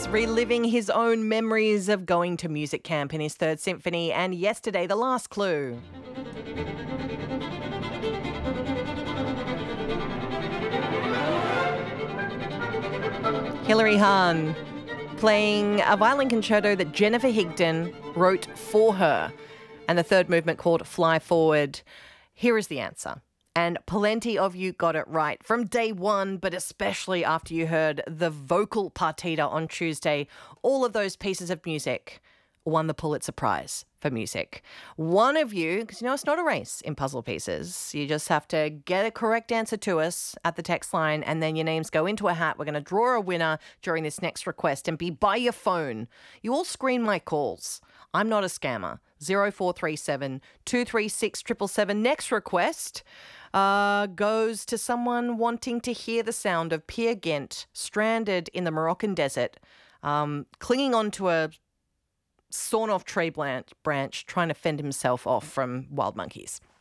reliving his own memories of going to music camp in his third symphony and yesterday, the last clue. Hilary Hahn playing a violin concerto that Jennifer Higdon wrote for her, and the third movement called Fly Forward. Here is the answer. And plenty of you got it right from day one, but especially after you heard the vocal partita on Tuesday. All of those pieces of music won the Pulitzer Prize for music. One of you, because it's not a race in puzzle pieces. You just have to get a correct answer to us at the text line, and then your names go into a hat. We're going to draw a winner during this next request and be by your phone. You all screen my calls. I'm not a scammer. 0437 236 777. Next request goes to someone wanting to hear the sound of Peer Gynt stranded in the Moroccan desert, clinging onto a sawn-off tree branch, trying to fend himself off from wild monkeys.